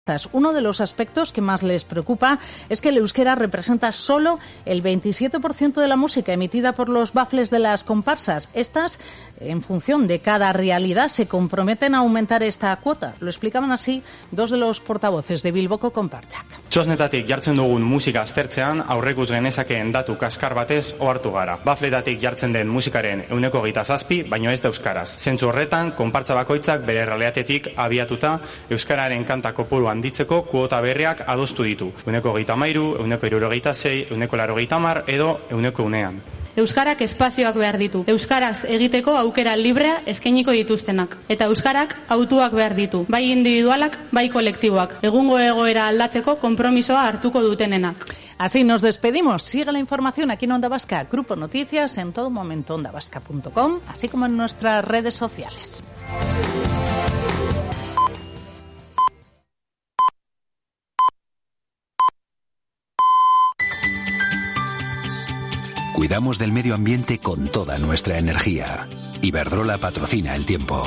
Uno de los aspectos que más les preocupa es que el euskera representa solo el 27% de la música emitida por los bafles de las comparsas. Estas, en función de cada realidad, se comprometen a aumentar esta cuota. Lo explicaban así dos de los portavoces de Bilboko Konpartsak. Txosnetatik jartzen dugun musika aztertzean aurrekus genezakeen datu kaskar batez ohartu gara. Bafletatik jartzen den musikaren 27%, baino ez da euskaraz. Zentzu horretan, konpartsa bakoitzak bere errealitatetik abiatuta euskararen kanta kopuru handitzeko kuota berriak adostu ditu. 33%, 76%, 80% edo 100%. Euskarak espazioak behar ditu. Euskaraz egiteko aukera librea eskainiko dituztenak. Eta euskarak autuak behar ditu. Bai individualak, bai kolektiboak. Egungo egoera aldatzeko konpromisoa hartuko dutenenak. Así nos despedimos. Sigue la información aquí en Onda Vasca. Grupo Noticias, en todo momento ondavasca.com, así como en nuestras redes sociales. Cuidamos del medio ambiente con toda nuestra energía. Iberdrola patrocina El Tiempo.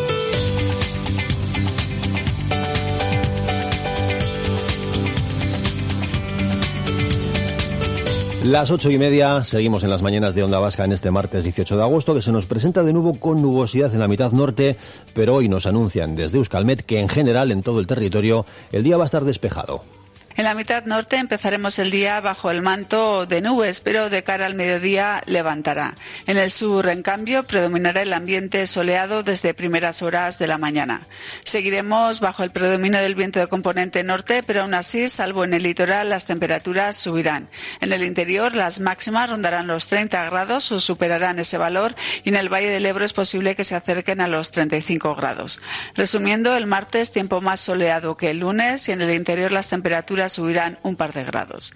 Las 8:30, seguimos en las mañanas de Onda Vasca en este martes 18 de agosto, que se nos presenta de nuevo con nubosidad en la mitad norte, pero hoy nos anuncian desde Euskalmet que en general en todo el territorio el día va a estar despejado. En la mitad norte empezaremos el día bajo el manto de nubes, pero de cara al mediodía levantará. En el sur, en cambio, predominará el ambiente soleado desde primeras horas de la mañana. Seguiremos bajo el predominio del viento de componente norte, pero aún así, salvo en el litoral, las temperaturas subirán. En el interior, las máximas rondarán los 30 grados o superarán ese valor, y en el Valle del Ebro es posible que se acerquen a los 35 grados. Resumiendo, el martes tiempo más soleado que el lunes, y en el interior las temperaturas subirán un par de grados.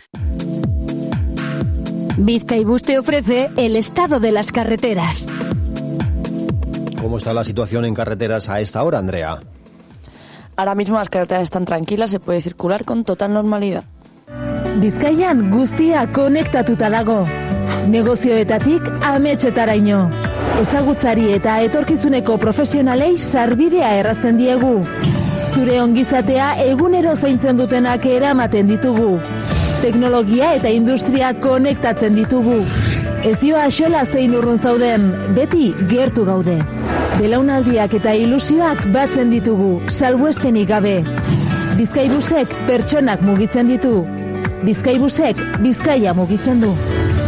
Bizkaibus te ofrece el estado de las carreteras. ¿Cómo está la situación en carreteras a esta hora, Andrea? Ahora mismo las carreteras están tranquilas, se puede circular con total normalidad. Bizkaian guztia konektatuta dago. Negozioetatik ametsetaraino. Ezagutzari eta etorkizuneko profesionalei sarbidea errazten diegu. Zure ongizatea egunero zaintzen dutenak eramaten ditugu. Teknologia eta industria konektatzen ditugu. Ez dio axola zein urrun zauden, beti gertu gaude. Belaunaldiak eta ilusioak batzen ditugu, salbuespenik gabe. Bizkaibusek pertsonak mugitzen ditu. Bizkaibusek Bizkaia mugitzen du.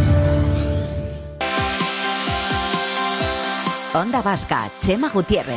Onda Vasca, Chema Gutiérrez.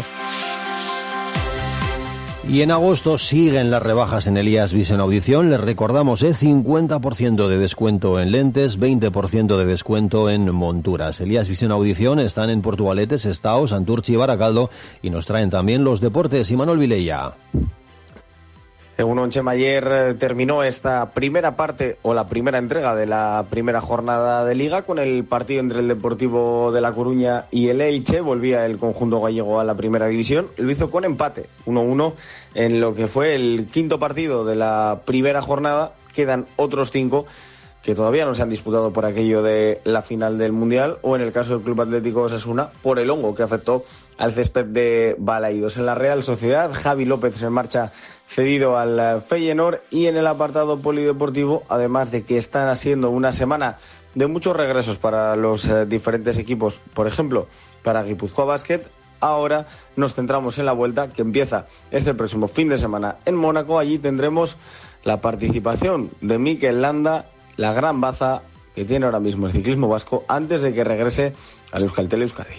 Y en agosto siguen las rebajas en Elías Vision Audición. Les recordamos 50% de descuento en lentes, 20% de descuento en monturas. Elías Vision Audición están en Portugalete, Sestao, Santurtzi y Baracaldo, y nos traen también los deportes. Imanol Vilella. Egunon, Chema, ayer terminó esta primera parte o la primera entrega de la primera jornada de Liga con el partido entre el Deportivo de La Coruña y el Elche. Volvía el conjunto gallego a la primera división. Lo hizo con empate, 1-1, en lo que fue el quinto partido de la primera jornada. Quedan otros 5 que todavía no se han disputado por aquello de la final del Mundial, o en el caso del Club Atlético Osasuna, por el hongo que afectó al césped de Balaídos. En la Real Sociedad, Javi López se marcha cedido al Feyenoord, y en el apartado polideportivo, además de que están haciendo una semana de muchos regresos para los diferentes equipos, por ejemplo, para Guipúzcoa Basket, ahora nos centramos en la vuelta que empieza este próximo fin de semana en Mónaco. Allí tendremos la participación de Mikel Landa, la gran baza que tiene ahora mismo el ciclismo vasco, antes de que regrese al Euskaltel Euskadi.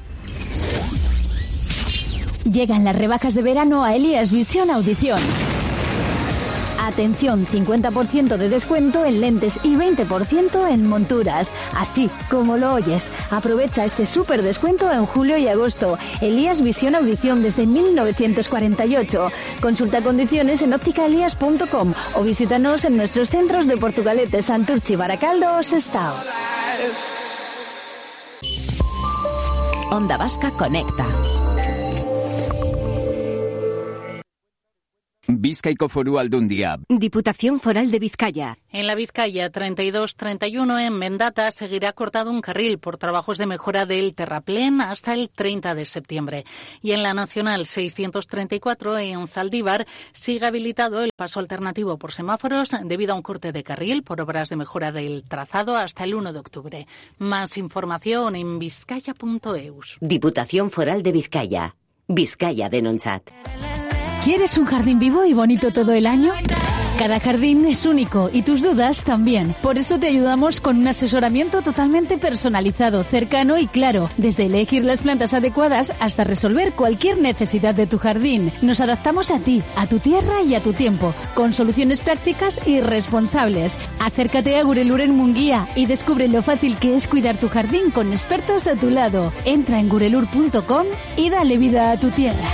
Llegan las rebajas de verano a Elías Vision Audición. Atención, 50% de descuento en lentes y 20% en monturas. Así como lo oyes. Aprovecha este súper descuento en julio y agosto. Elías Vision Audición desde 1948. Consulta condiciones en ópticaelías.com o visítanos en nuestros centros de Portugalete, Santurtzi, Baracaldo o Sestao. Onda Vasca conecta. Bizkaiko Foru Aldundia. Diputación Foral de Vizcaya. En la Vizcaya 32-31 en Mendata seguirá cortado un carril por trabajos de mejora del terraplén hasta el 30 de septiembre. Y en la Nacional 634 en Zaldívar sigue habilitado el paso alternativo por semáforos debido a un corte de carril por obras de mejora del trazado hasta el 1 de octubre. Más información en vizcaya.eus. Diputación Foral de Vizcaya. Vizcaya Denontzat. ¿Quieres un jardín vivo y bonito todo el año? Cada jardín es único y tus dudas también. Por eso te ayudamos con un asesoramiento totalmente personalizado, cercano y claro. Desde elegir las plantas adecuadas hasta resolver cualquier necesidad de tu jardín. Nos adaptamos a ti, a tu tierra y a tu tiempo, con soluciones prácticas y responsables. Acércate a Gurelur en Munguía y descubre lo fácil que es cuidar tu jardín con expertos a tu lado. Entra en gurelur.com y dale vida a tu tierra.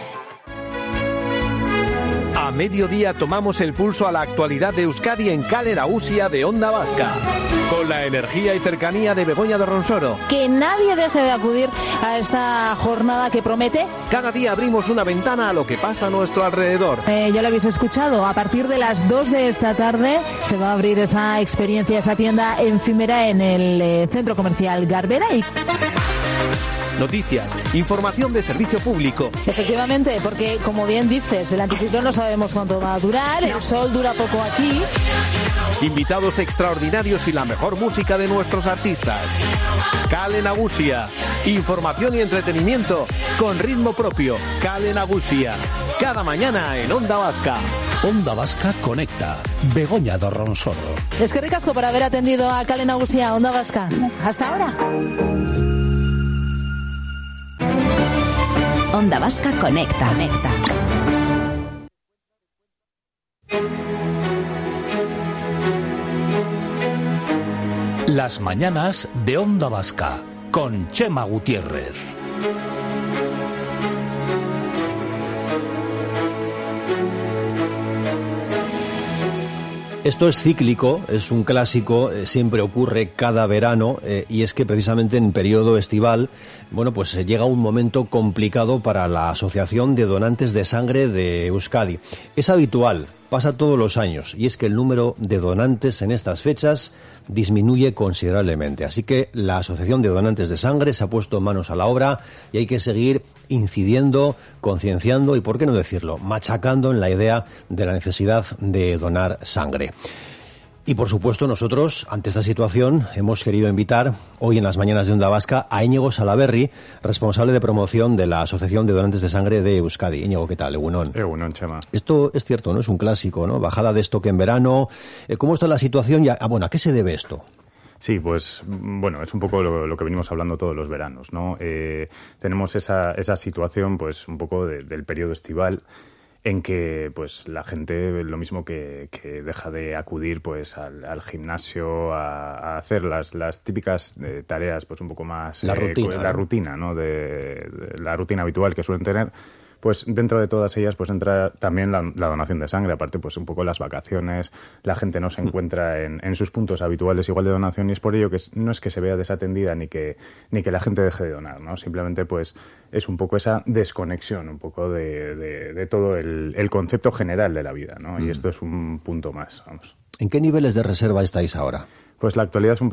A mediodía tomamos el pulso a la actualidad de Euskadi en Kale Nagusia de Onda Vasca. Con la energía y cercanía de Begoña de Ronsoro. Que nadie deje de acudir a esta jornada que promete. Cada día abrimos una ventana a lo que pasa a nuestro alrededor. Ya lo habéis escuchado, a partir de las 2 de esta tarde se va a abrir esa experiencia, esa tienda efímera en el centro comercial Garbera. Noticias, información de servicio público. Efectivamente, porque como bien dices, el anticiclón no sabemos cuánto va a durar, el sol dura poco aquí. Invitados extraordinarios y la mejor música de nuestros artistas. Kale Nagusia, información y entretenimiento con ritmo propio. Kale Nagusia, cada mañana en Onda Vasca. Onda Vasca conecta. Begoña de Ronsoro. Es que ricasco por haber atendido a Kale Nagusia, Onda Vasca. Hasta ahora. Onda Vasca conecta. Las mañanas de Onda Vasca con Chema Gutiérrez. Esto es cíclico, es un clásico, siempre ocurre cada verano y es que precisamente en periodo estival, bueno, pues llega un momento complicado para la Asociación de Donantes de Sangre de Euskadi. Es habitual, pasa todos los años y es que el número de donantes en estas fechas disminuye considerablemente. Así que la Asociación de Donantes de Sangre se ha puesto manos a la obra y hay que seguir incidiendo, concienciando y, por qué no decirlo, machacando en la idea de la necesidad de donar sangre. Y, por supuesto, nosotros, ante esta situación, hemos querido invitar hoy en las mañanas de Onda Vasca a Íñigo Salaberry, responsable de promoción de la Asociación de Donantes de Sangre de Euskadi. Íñigo, ¿qué tal? Egunon. Egunon, Chema. Esto es cierto, ¿no? Es un clásico, ¿no? Bajada de stock en verano. ¿Cómo está la situación? Bueno, ¿a qué se debe esto? Sí, pues bueno, es un poco lo que venimos hablando todos los veranos, ¿no? Tenemos esa situación, pues un poco del periodo estival, en que pues la gente, lo mismo que deja de acudir pues al gimnasio a hacer las típicas tareas, pues un poco más la rutina, ¿no? De la rutina habitual que suelen tener. Pues dentro de todas ellas pues entra también la donación de sangre, aparte pues un poco las vacaciones, la gente no se encuentra en sus puntos habituales igual de donación y es por ello que no es que se vea desatendida ni que la gente deje de donar, ¿no? Simplemente pues es un poco esa desconexión un poco de todo el concepto general de la vida, ¿no? Y esto es un punto más, vamos. ¿En qué niveles de reserva estáis ahora? Pues la actualidad es un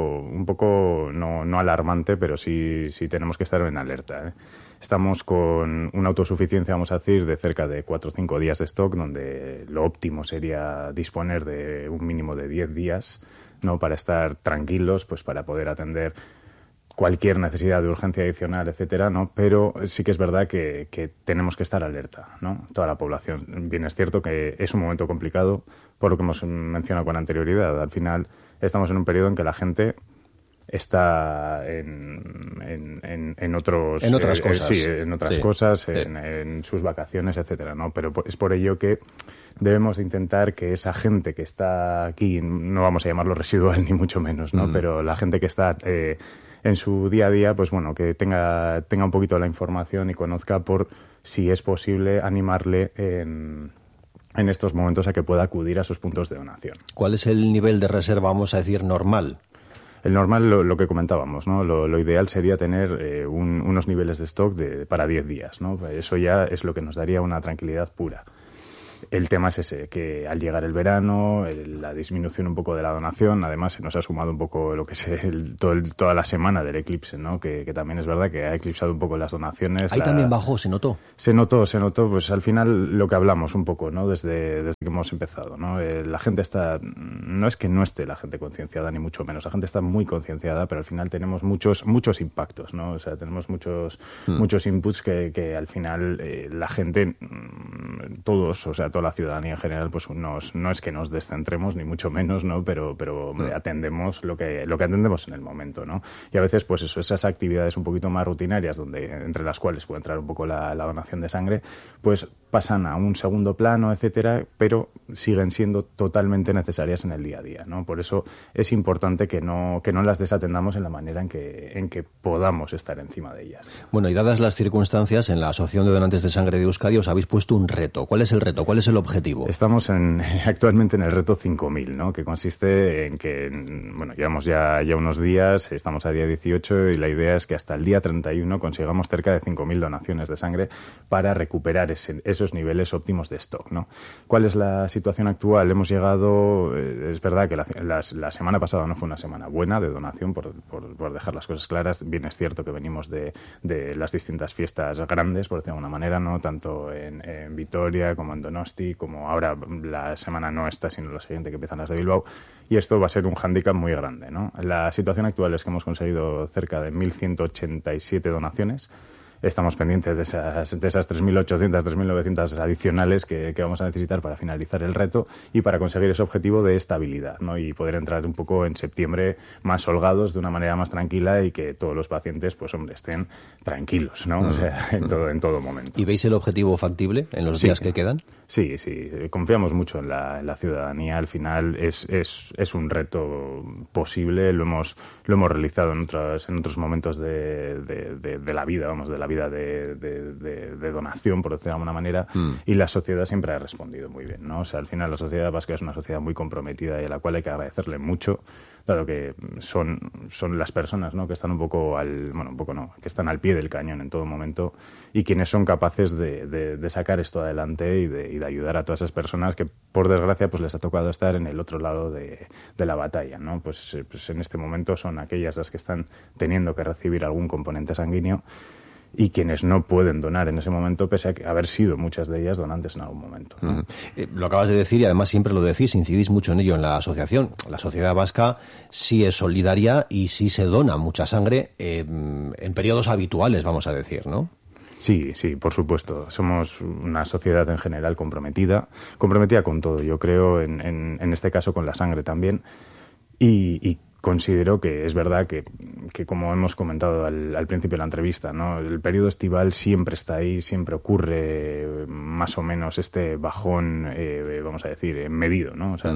poco no alarmante, pero sí tenemos que estar en alerta, ¿eh? Estamos con una autosuficiencia, vamos a decir, de cerca de 4 o 5 días de stock, donde lo óptimo sería disponer de un mínimo de 10 días, ¿no? Para estar tranquilos, pues para poder atender cualquier necesidad de urgencia adicional, etcétera, ¿no? Pero sí que es verdad que tenemos que estar alerta, ¿no? Toda la población. Bien es cierto que es un momento complicado, por lo que hemos mencionado con anterioridad. Al final estamos en un periodo en que la gente está en otras cosas. En otras cosas, en sus vacaciones, etcétera, ¿no? Pero es por ello que debemos de intentar que esa gente que está aquí, no vamos a llamarlo residual ni mucho menos, ¿no? Pero la gente que está en su día a día, pues bueno, que tenga un poquito la información y conozca por si es posible animarle en estos momentos a que pueda acudir a sus puntos de donación. ¿Cuál es el nivel de reserva, vamos a decir, normal? El normal, lo que comentábamos, ¿no? Lo ideal sería tener unos niveles de stock para 10 días, ¿no? Eso ya es lo que nos daría una tranquilidad pura. El tema es ese, que al llegar el verano, la disminución un poco de la donación, además se nos ha sumado un poco lo que es toda la semana del eclipse, ¿no? Que también es verdad que ha eclipsado un poco las donaciones. Ahí también bajó, ¿se notó? Se notó, pues al final lo que hablamos un poco, ¿no? Desde que hemos empezado, ¿no? La gente no es que no esté la gente concienciada, ni mucho menos, la gente está muy concienciada, pero al final tenemos muchos impactos, ¿no? O sea, tenemos muchos inputs que al final la gente, todos, o sea, toda la ciudadanía en general, pues no es que nos descentremos, ni mucho menos, ¿no? Pero atendemos lo que atendemos en el momento, ¿no? Y a veces, pues eso, esas actividades un poquito más rutinarias, entre las cuales puede entrar un poco la donación de sangre, pues pasan a un segundo plano, etcétera, pero siguen siendo totalmente necesarias en el día a día, ¿no? Por eso es importante que no las desatendamos en la manera en que podamos estar encima de ellas. Bueno, y dadas las circunstancias, en la Asociación de Donantes de Sangre de Euskadi os habéis puesto un reto. ¿Cuál es el reto? ¿Cuál es el objetivo? Estamos actualmente en el reto 5.000, ¿no? Que consiste en que, bueno, llevamos ya unos días, estamos a día 18 y la idea es que hasta el día 31 consigamos cerca de 5.000 donaciones de sangre para recuperar esos niveles óptimos de stock, ¿no? ¿Cuál es la situación actual? Hemos llegado, es verdad que la semana pasada no fue una semana buena de donación, por dejar las cosas claras. Bien es cierto que venimos de las distintas fiestas grandes, por decirlo de alguna manera, ¿no? Tanto en Vitoria como en Donosti, como ahora la semana no esta, sino la siguiente, que empiezan las de Bilbao, y esto va a ser un hándicap muy grande, ¿no? La situación actual es que hemos conseguido cerca de 1.187 donaciones. Estamos pendientes de esas 3.800, 3.900 adicionales que vamos a necesitar para finalizar el reto y para conseguir ese objetivo de estabilidad, ¿no? Y poder entrar un poco en septiembre más holgados, de una manera más tranquila, y que todos los pacientes, pues hombre, estén tranquilos, ¿no? O sea, en todo momento. ¿Y veis el objetivo factible en los días que quedan? Sí, confiamos mucho en la ciudadanía. Al final es un reto posible. Lo hemos realizado en otros momentos de la vida, vamos, de la vida de donación, por decirlo de alguna manera, y la sociedad siempre ha respondido muy bien, ¿no? O sea, al final la sociedad vasca es una sociedad muy comprometida y a la cual hay que agradecerle mucho, dado que son las personas, ¿no? Que están que están al pie del cañón en todo momento, y quienes son capaces de sacar esto adelante y de ayudar a todas esas personas que, por desgracia, pues les ha tocado estar en el otro lado de la batalla, ¿no? Pues en este momento son aquellas las que están teniendo que recibir algún componente sanguíneo, y quienes no pueden donar en ese momento, pese a haber sido muchas de ellas donantes en algún momento, ¿no? Lo acabas de decir, y además siempre lo decís, incidís mucho en ello en la asociación. La sociedad vasca sí es solidaria y sí se dona mucha sangre en periodos habituales, vamos a decir, ¿no? Sí, por supuesto. Somos una sociedad en general comprometida con todo. Yo creo en este caso con la sangre también, y considero que es verdad que como hemos comentado al principio de la entrevista, ¿no? El periodo estival siempre está ahí, siempre ocurre más o menos este bajón, vamos a decir, medido, ¿no? O sea,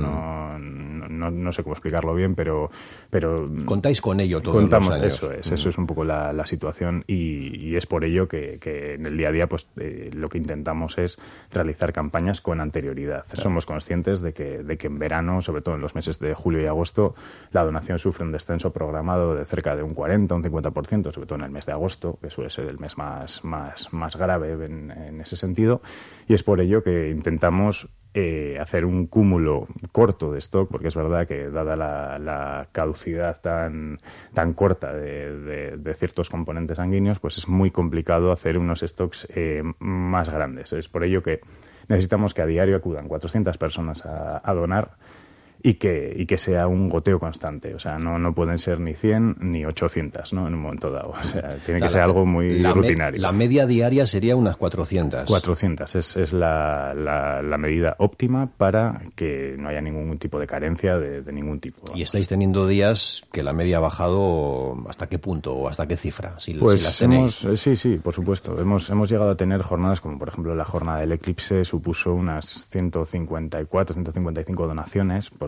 no sé cómo explicarlo bien, pero contáis con ello todos los años. Eso es un poco la situación, y es por ello que en el día a día, pues lo que intentamos es realizar campañas con anterioridad. Claro. Somos conscientes de que en verano, sobre todo en los meses de julio y agosto, la donación sufre un descenso programado de cerca de un 40, un 50%, sobre todo en el mes de agosto, que suele ser el mes más grave en ese sentido, y es por ello que intentamos hacer un cúmulo corto de stock, porque es verdad que dada la caducidad tan corta de ciertos componentes sanguíneos, pues es muy complicado hacer unos stocks más grandes. Es por ello que necesitamos que a diario acudan 400 personas a donar, y que sea un goteo constante. O sea, no pueden ser ni 100 ni 800, ¿no? En un momento dado. O sea, tiene que ser algo muy rutinario. La media diaria sería unas 400. 400 es la medida óptima para que no haya ningún tipo de carencia de ningún tipo. ¿Y estáis teniendo días que la media ha bajado hasta qué punto o hasta qué cifra? Si las tenéis. Sí, por supuesto. Hemos llegado a tener jornadas como, por ejemplo, la jornada del eclipse supuso unas 154, 155 donaciones por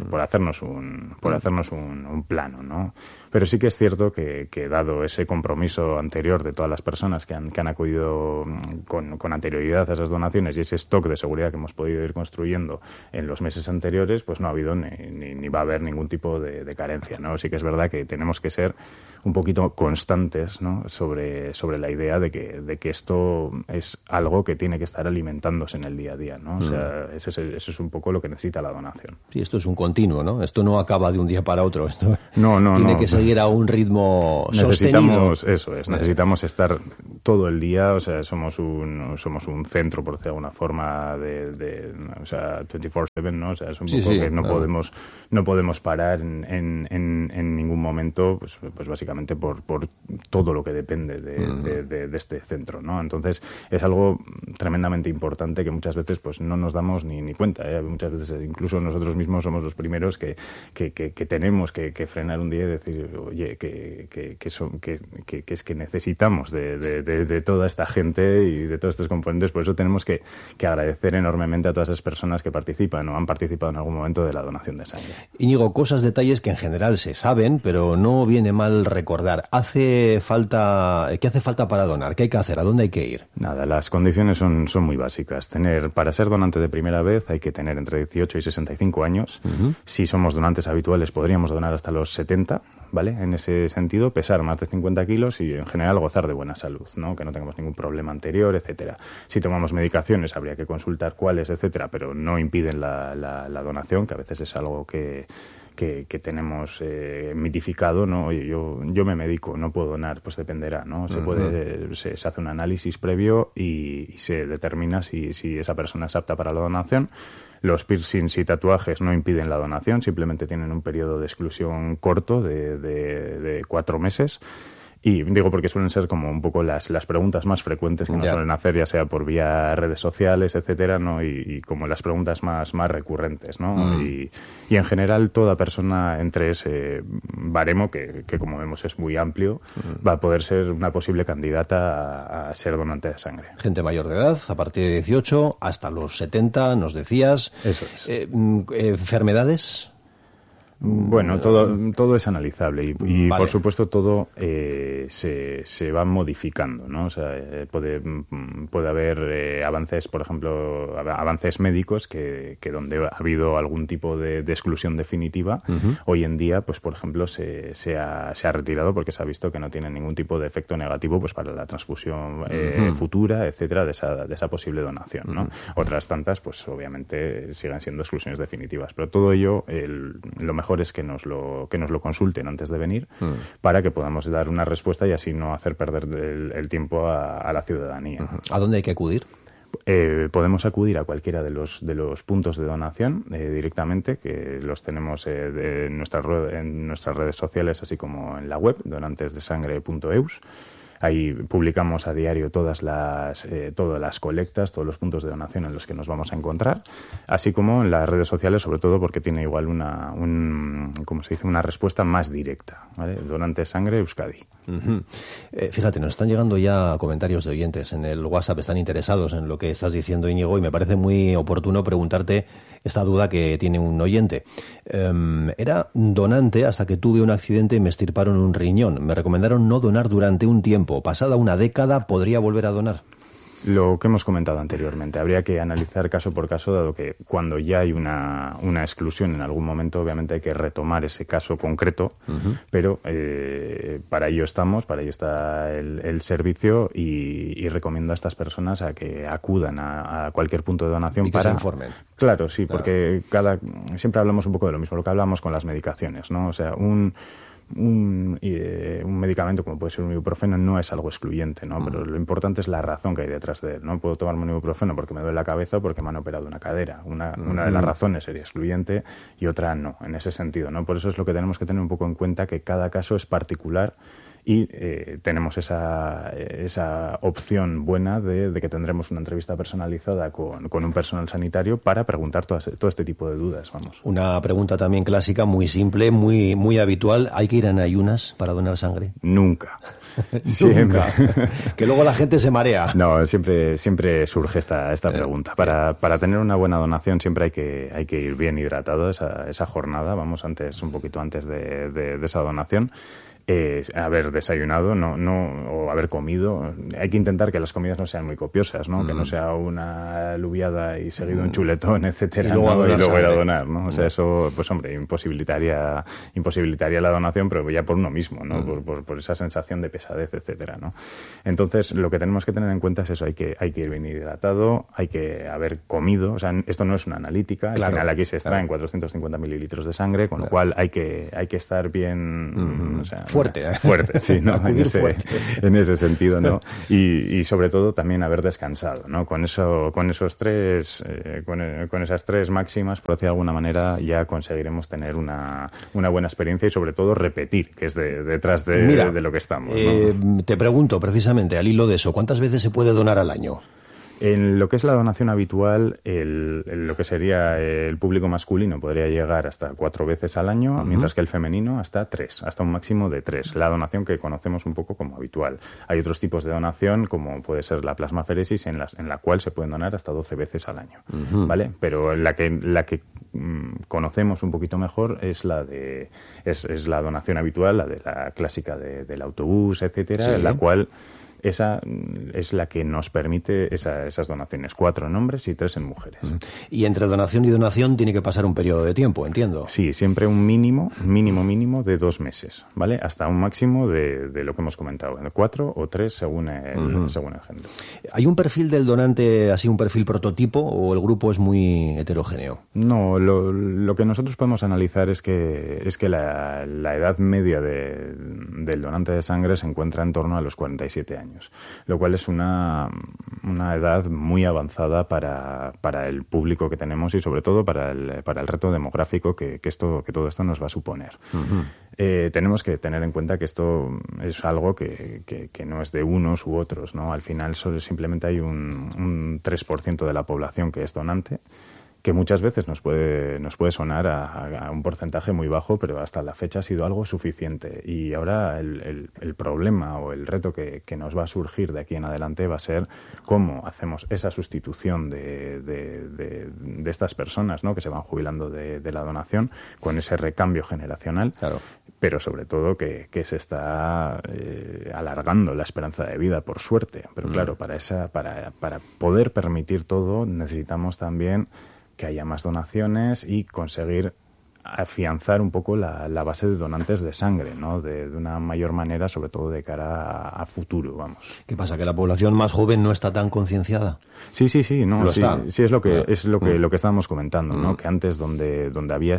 por hacernos un plano, ¿no? Pero sí que es cierto que dado ese compromiso anterior de todas las personas que han acudido con anterioridad a esas donaciones y ese stock de seguridad que hemos podido ir construyendo en los meses anteriores, pues no ha habido ni va a haber ningún tipo de carencia, ¿no? Sí que es verdad que tenemos que ser un poquito constantes, ¿no? sobre la idea de que esto es algo que tiene que estar alimentándose en el día a día, ¿no? O sea, eso es un poco lo que necesita la donación. Sí, esto es un continuo, ¿no? Esto no acaba de un día para otro. Esto no, tiene que seguir a un ritmo sostenido. Necesitamos estar todo el día, o sea, somos un centro, por decir de alguna forma, o sea, 24/7, ¿no? O sea, es un poco que no podemos parar en ningún momento, pues básicamente por todo lo que depende de este centro, ¿no? Entonces es algo tremendamente importante que muchas veces pues no nos damos ni cuenta, ¿eh? Muchas veces incluso nosotros mismos somos los primeros que tenemos que frenar un día y decir, oye, que es que necesitamos de toda esta gente y de todos estos componentes. Por eso tenemos que agradecer enormemente a todas esas personas que participan o han participado en algún momento de la donación de sangre. Íñigo, detalles que en general se saben, pero no viene mal recordar. ¿Qué hace falta para donar? ¿Qué hay que hacer? ¿A dónde hay que ir? Nada, las condiciones son muy básicas. Para ser donante de primera vez hay que tener entre 18 y 65 años. Si somos donantes habituales podríamos donar hasta los 70, ¿vale? En ese sentido, pesar más de 50 kilos y en general gozar de buena salud, ¿no? Que no tengamos ningún problema anterior, etcétera. Si tomamos medicaciones habría que consultar cuáles, etcétera, pero no impiden la donación, que a veces es algo que tenemos mitificado, ¿no? Oye, yo me medico, no puedo donar, pues dependerá, ¿no? Se hace un análisis previo y se determina si esa persona es apta para la donación. Los piercings y tatuajes no impiden la donación, simplemente tienen un periodo de exclusión corto de 4 meses. Y digo porque suelen ser como un poco las preguntas más frecuentes que nos suelen hacer, ya sea por vía redes sociales, etcétera, ¿no? Y como las preguntas más recurrentes, ¿no? Y en general toda persona entre ese baremo, que como vemos es muy amplio, va a poder ser una posible candidata a ser donante de sangre. Gente mayor de edad, a partir de 18 hasta los 70, nos decías. Eso es. ¿Enfermedades? Bueno, todo es analizable y vale. Por supuesto todo se va modificando, ¿no? O sea, puede haber avances, por ejemplo, avances médicos que donde ha habido algún tipo de exclusión definitiva, hoy en día, pues por ejemplo, se ha retirado porque se ha visto que no tiene ningún tipo de efecto negativo pues para la transfusión futura, etcétera, de esa posible donación, ¿no? Otras tantas, pues obviamente siguen siendo exclusiones definitivas, pero todo ello, lo mejor es que nos lo consulten antes de venir para que podamos dar una respuesta y así no hacer perder el tiempo a la ciudadanía. ¿A dónde hay que acudir? Podemos acudir a cualquiera de los puntos de donación directamente, que los tenemos en nuestras redes sociales, así como en la web donantesdesangre.eus. Ahí publicamos a diario todas las colectas, todos los puntos de donación en los que nos vamos a encontrar, así como en las redes sociales, sobre todo porque tiene igual una respuesta más directa, ¿vale? Donante Sangre Euskadi. Fíjate, nos están llegando ya comentarios de oyentes en el WhatsApp, están interesados en lo que estás diciendo, Íñigo, y me parece muy oportuno preguntarte esta duda que tiene un oyente. Era donante hasta que tuve un accidente y me extirparon un riñón. Me recomendaron no donar durante un tiempo. Pasada una década, ¿podría volver a donar? Lo que hemos comentado anteriormente, habría que analizar caso por caso, dado que cuando ya hay una exclusión en algún momento, obviamente hay que retomar ese caso concreto, pero para ello está el servicio y recomiendo a estas personas a que acudan a cualquier punto de donación y que se informen. Claro, sí, porque siempre hablamos un poco de lo mismo, lo que hablamos con las medicaciones, ¿no? O sea, un medicamento como puede ser un ibuprofeno no es algo excluyente, ¿no? Pero lo importante es la razón que hay detrás de él, ¿no? Puedo tomarme un ibuprofeno porque me duele la cabeza o porque me han operado una cadera. Una de las razones sería excluyente y otra no, en ese sentido, ¿no? Por eso es lo que tenemos que tener un poco en cuenta, que cada caso es particular y tenemos esa opción buena de que tendremos una entrevista personalizada con un personal sanitario para preguntar todo este tipo de dudas, vamos. Una pregunta también clásica, muy simple, muy, muy habitual. ¿Hay que ir en ayunas para donar sangre? Nunca. Nunca. Que luego la gente se marea. No, siempre surge esta pregunta. Para tener una buena donación siempre hay que ir bien hidratado esa jornada, vamos, un poquito antes de esa donación. Haber desayunado o haber comido. Hay que intentar que las comidas no sean muy copiosas, ¿no? Que no sea una alubiada y seguido un chuletón, etcétera, y luego ir a donar, ¿no? O sea, eso, pues hombre, imposibilitaría la donación, pero ya por uno mismo, ¿no? Por esa sensación de pesadez, etcétera, ¿no? Entonces, lo que tenemos que tener en cuenta es eso, hay que ir bien hidratado, hay que haber comido, o sea, esto no es una analítica, al final aquí se extraen 450 mililitros de sangre, con lo cual hay que estar bien, o sea, fuerte, sí, ¿no? En ese sentido, ¿no? Y sobre todo también haber descansado, ¿no? Con esas tres máximas, por decir de alguna manera, ya conseguiremos tener una buena experiencia y sobre todo repetir, que es detrás de lo que estamos, ¿no? Te pregunto precisamente al hilo de eso, ¿cuántas veces se puede donar al año? En lo que es la donación habitual, lo que sería el público masculino podría llegar hasta 4 veces al año, mientras que el femenino hasta 3, hasta un máximo de 3. La donación que conocemos un poco como habitual. Hay otros tipos de donación, como puede ser la plasmaferesis, en la cual se pueden donar hasta 12 veces al año, ¿vale? Pero la que conocemos un poquito mejor es la donación habitual, la de la clásica del autobús, etcétera, sí. En la cual esa es la que nos permite esas donaciones, 4 en hombres y 3 en mujeres. Y entre donación y donación tiene que pasar un periodo de tiempo, entiendo. Sí, siempre un mínimo de 2 meses, ¿vale? Hasta un máximo de lo que hemos comentado, 4 o 3 según el género. ¿Hay un perfil del donante, así un perfil prototipo, o el grupo es muy heterogéneo? No, lo que nosotros podemos analizar es que la edad media del donante de sangre se encuentra en torno a los 47 años. Lo cual es una edad muy avanzada para el público que tenemos y sobre todo para el reto demográfico que todo esto nos va a suponer. Tenemos que tener en cuenta que esto es algo que no es de unos u otros, ¿no? Al final simplemente hay un 3% de la población que es donante, que muchas veces nos puede sonar a un porcentaje muy bajo, pero hasta la fecha ha sido algo suficiente. Y ahora el problema o el reto que nos va a surgir de aquí en adelante va a ser cómo hacemos esa sustitución de estas personas, ¿no? Que se van jubilando de la donación, con ese recambio generacional, claro. Pero sobre todo que se está alargando la esperanza de vida, por suerte. Pero claro, para poder permitir todo necesitamos también que haya más donaciones y conseguir afianzar un poco la base de donantes de sangre, ¿no? De una mayor manera, sobre todo de cara a futuro, vamos. ¿Qué pasa? ¿Que la población más joven no está tan concienciada? Sí, no, sí, es lo que estábamos comentando, ¿no? Que antes donde había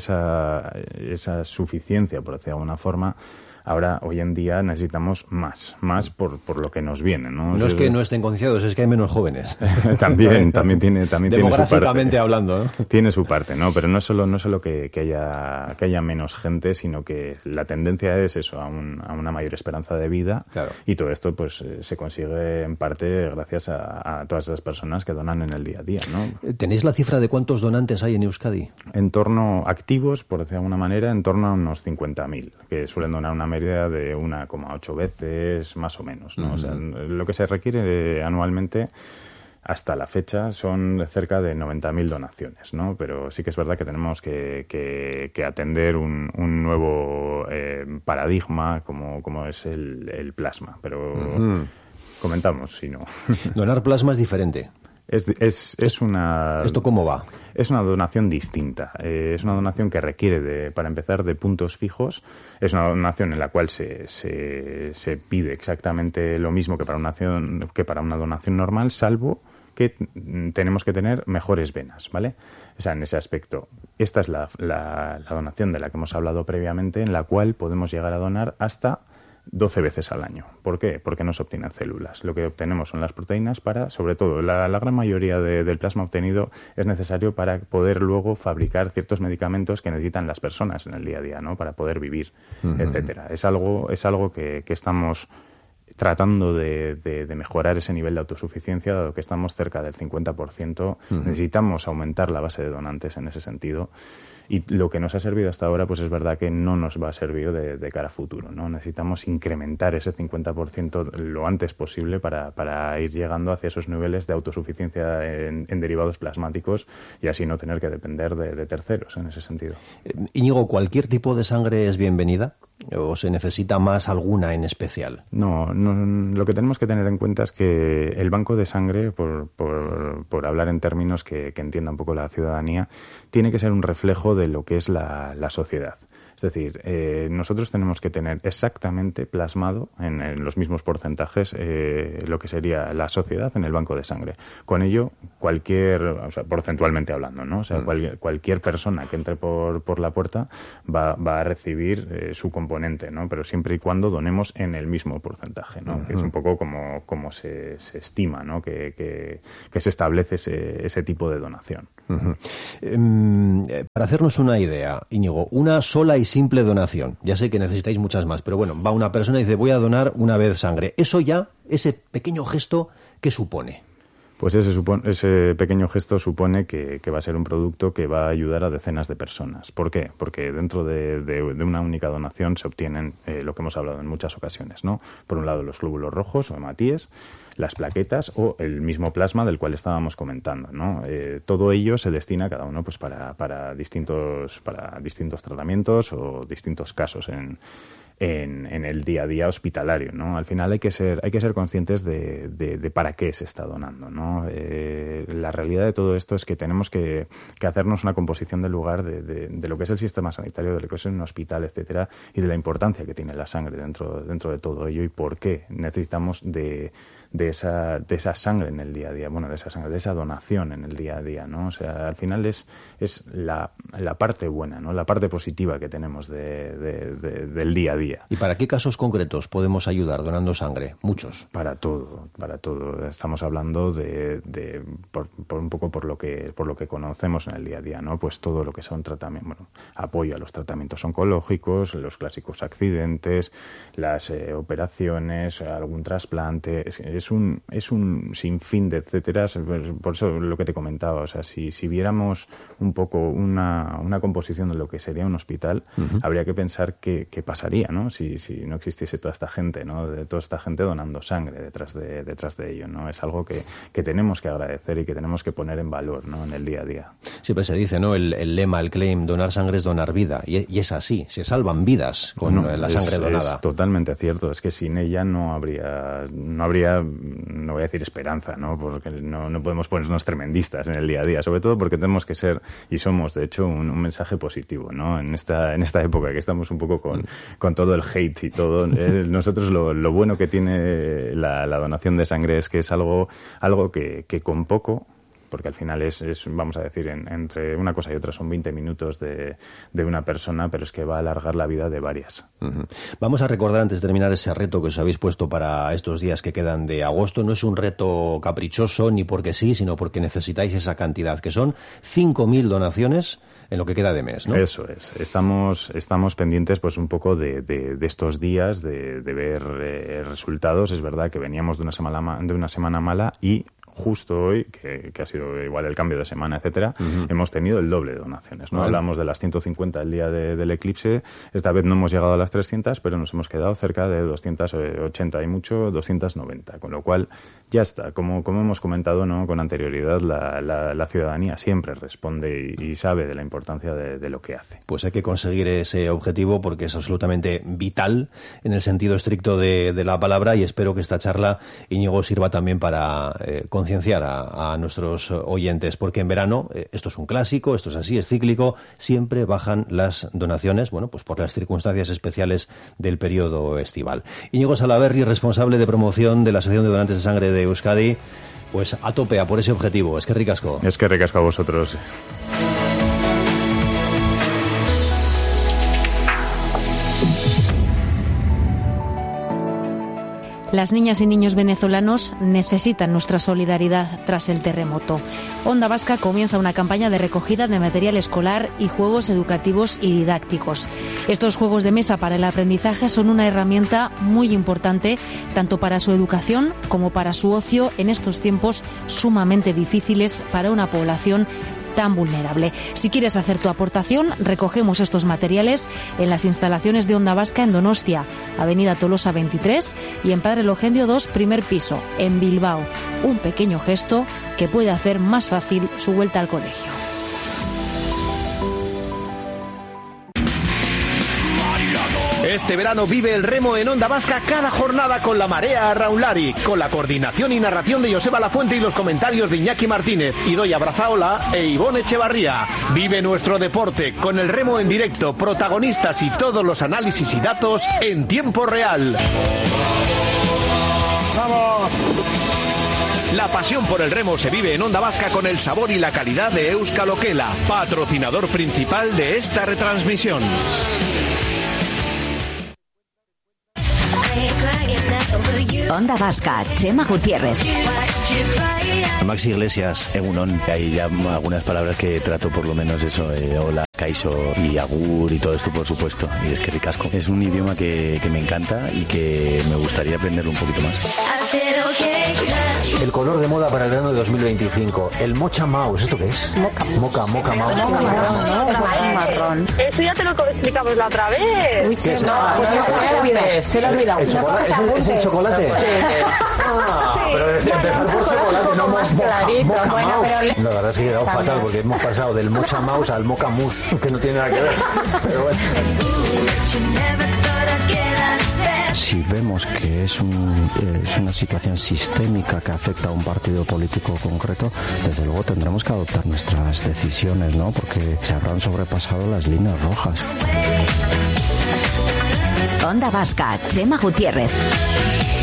esa suficiencia, por decir de alguna forma, ahora, hoy en día, necesitamos más por lo que nos viene, ¿no? No es que no estén concienciados, es que hay menos jóvenes. también tiene su parte. Demográficamente hablando, ¿no? Tiene su parte, ¿no? Pero no es solo que haya menos gente, sino que la tendencia es eso, a una mayor esperanza de vida. Claro. Y todo esto, pues, se consigue en parte gracias a todas esas personas que donan en el día a día, ¿no? ¿Tenéis la cifra de cuántos donantes hay en Euskadi? En torno, activos, por decir de alguna manera, en torno a unos 50.000, que suelen donar una media de 1,8 veces más o menos, ¿no? O sea, lo que se requiere anualmente hasta la fecha son cerca de 90.000 donaciones, ¿no? Pero sí que es verdad que tenemos que atender un nuevo paradigma como es el plasma, pero comentamos si no. Donar plasma es diferente. Es una... ¿Esto cómo va? Es una donación distinta. Es una donación que requiere, para empezar, de puntos fijos. Es una donación en la cual se pide exactamente lo mismo que para una donación normal, salvo que tenemos que tener mejores venas, ¿vale? O sea, en ese aspecto. Esta es la donación de la que hemos hablado previamente, en la cual podemos llegar a donar hasta 12 veces al año. ¿Por qué? Porque no se obtienen células. Lo que obtenemos son las proteínas para, sobre todo, la gran mayoría del plasma obtenido es necesario para poder luego fabricar ciertos medicamentos que necesitan las personas en el día a día, ¿no? Para poder vivir, etcétera. Es algo que estamos tratando de mejorar ese nivel de autosuficiencia, dado que estamos cerca del 50%. Necesitamos aumentar la base de donantes en ese sentido. Y lo que nos ha servido hasta ahora, pues es verdad que no nos va a servir de cara a futuro, ¿no? Necesitamos incrementar ese 50% lo antes posible para ir llegando hacia esos niveles de autosuficiencia en derivados plasmáticos y así no tener que depender de terceros en ese sentido. Íñigo, ¿cualquier tipo de sangre es bienvenida? ¿O se necesita más alguna en especial? No, lo que tenemos que tener en cuenta es que el banco de sangre, por hablar en términos que entienda un poco la ciudadanía, tiene que ser un reflejo de lo que es la sociedad. Es decir, nosotros tenemos que tener exactamente plasmado en los mismos porcentajes lo que sería la sociedad en el banco de sangre. Con ello, o sea, porcentualmente hablando, ¿no? O sea, cualquier persona que entre por la puerta va a recibir su componente, ¿no? Pero siempre y cuando donemos en el mismo porcentaje, ¿no? Que es un poco como se estima, ¿no? Que se establece ese tipo de donación. Para hacernos una idea, Íñigo, una sola y simple donación. Ya sé que necesitáis muchas más, pero bueno, va una persona y dice, voy a donar una vez sangre. Eso ya, ese pequeño gesto, ¿qué supone? Pues ese pequeño gesto supone que va a ser un producto que va a ayudar a decenas de personas. ¿Por qué? Porque dentro de una única donación se obtienen lo que hemos hablado en muchas ocasiones, ¿no? Por un lado, los glóbulos rojos o hematíes, las plaquetas o el mismo plasma del cual estábamos comentando, ¿no? Todo ello se destina cada uno pues para distintos tratamientos o distintos casos en el día a día hospitalario, ¿no? Al final hay que ser conscientes de para qué se está donando, ¿no? La realidad de todo esto es que tenemos que hacernos una composición del lugar de lo que es el sistema sanitario, de lo que es un hospital, etcétera, y de la importancia que tiene la sangre dentro de todo ello y por qué necesitamos de esa sangre en el día a día, bueno, de esa donación en el día a día, ¿no? O sea, al final es la parte buena, ¿no? La parte positiva que tenemos del día a día. ¿Y para qué casos concretos podemos ayudar donando sangre? Muchos. Para todo. Estamos hablando por un poco por lo que conocemos en el día a día, ¿no? Pues todo lo que son apoyo a los tratamientos oncológicos, los clásicos accidentes, las operaciones, algún trasplante. Es un sinfín de etcétera. Por eso lo que te comentaba, o sea, si viéramos un poco una composición de lo que sería un hospital, habría que pensar qué pasaría, ¿no? Si no existiese toda esta gente, ¿no? Toda esta gente donando sangre detrás de ello, ¿no? Es algo que tenemos que agradecer y que tenemos que poner en valor, ¿no? En el día a día. Siempre se dice, ¿no? El lema, el claim, donar sangre es donar vida. Y es así, se salvan vidas con la sangre donada. Es totalmente cierto. Es que sin ella no habría, no voy a decir esperanza, ¿no? Porque no podemos ponernos tremendistas en el día a día, sobre todo porque tenemos que ser, y somos de hecho un mensaje positivo, ¿no? En esta época que estamos un poco con todo el hate y todo, nosotros lo bueno que tiene la donación de sangre es que es algo que con poco, porque al final vamos a decir, entre una cosa y otra son 20 minutos de una persona, pero es que va a alargar la vida de varias. Vamos a recordar antes de terminar ese reto que os habéis puesto para estos días que quedan de agosto. No es un reto caprichoso ni porque sí, sino porque necesitáis esa cantidad, que son 5.000 donaciones en lo que queda de mes, ¿no? Eso es. Estamos pendientes pues un poco de estos días, de ver resultados. Es verdad que veníamos de una semana mala y justo hoy, que ha sido igual el cambio de semana, etcétera, hemos tenido el doble de donaciones, ¿no? Vale. Hablamos de las 150 el día del eclipse. Esta vez no hemos llegado a las 300, pero nos hemos quedado cerca de 280 y mucho, 290. Con lo cual, ya está. Como hemos comentado, ¿no? Con anterioridad, la ciudadanía siempre responde y sabe de la importancia de lo que hace. Pues hay que conseguir ese objetivo porque es absolutamente vital en el sentido estricto de la palabra, y espero que esta charla, Íñigo, sirva también para concienciar a nuestros oyentes, porque en verano, esto es un clásico, esto es así, es cíclico, siempre bajan las donaciones, bueno, pues por las circunstancias especiales del periodo estival. Íñigo Salaberry, responsable de promoción de la Asociación de Donantes de Sangre de Euskadi, pues a tope, a por ese objetivo. Es que ricasco. Es que ricasco a vosotros. Las niñas y niños venezolanos necesitan nuestra solidaridad tras el terremoto. Onda Vasca comienza una campaña de recogida de material escolar y juegos educativos y didácticos. Estos juegos de mesa para el aprendizaje son una herramienta muy importante tanto para su educación como para su ocio en estos tiempos sumamente difíciles para una población tan vulnerable. Si quieres hacer tu aportación, recogemos estos materiales en las instalaciones de Onda Vasca en Donostia, Avenida Tolosa 23 y en Padre Logendio 2, primer piso, en Bilbao. Un pequeño gesto que puede hacer más fácil su vuelta al colegio. Este verano vive el remo en Onda Vasca cada jornada con la Marea Arraunlari, con la coordinación y narración de Joseba Lafuente y los comentarios de Iñaki Martínez, Idoia Brazaola e Ivonne Echevarría. Vive nuestro deporte con el remo en directo, protagonistas y todos los análisis y datos en tiempo real. ¡Vamos! La pasión por el remo se vive en Onda Vasca con el sabor y la calidad de Euskal Okela, patrocinador principal de esta retransmisión. Onda Vasca, Chema Gutiérrez. Maxi Iglesias, Egunon. Hay ya algunas palabras que trato, por lo menos eso, hola, kaiso y agur y todo esto, por supuesto. Y es que ricasco. Es un idioma que me encanta y que me gustaría aprenderlo un poquito más. El color de moda para el verano de 2025, el mocha mouse. ¿Esto qué es? Mocha mouse. Marrón. Eso ya te lo explicamos la otra vez. Uy, ¿Qué es? No, pues se lo he olvidado. ¿Es el chocolate? Pero empezar por chocolate, no más mocha mouse. La verdad es que he quedado fatal porque hemos pasado del mocha mouse al mocha mousse, que no tiene nada que ver. Pero bueno. Si vemos que es una situación sistémica que afecta a un partido político concreto, desde luego tendremos que adoptar nuestras decisiones, ¿no? Porque se habrán sobrepasado las líneas rojas. Onda Vasca, Chema Gutiérrez.